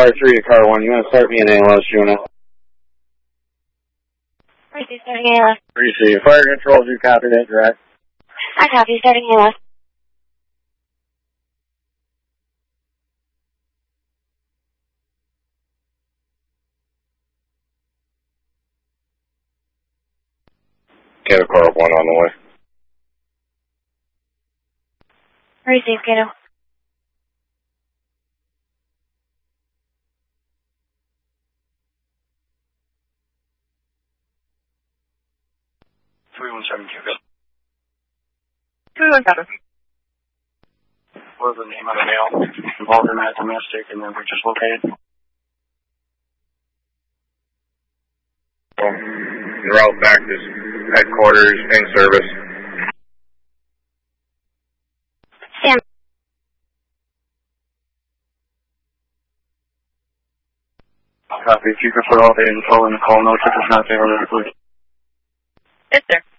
car 3 to car 1. You want to start me in ALS, Juna? Receive, starting ALS. Receive. Fire control, do you copy that direct? I copy, starting ALS. Cato car 1 on the way. Receive, Cato. What was the name of the male involved in that domestic and then we just located? Route back to headquarters in service. Sam. Copy. If you could put all the info in the call notes if it's not there already, please. Yes, sir.